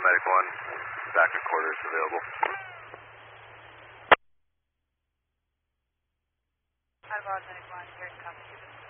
Medic 1, backup quarters available. Medic 1, here in copy.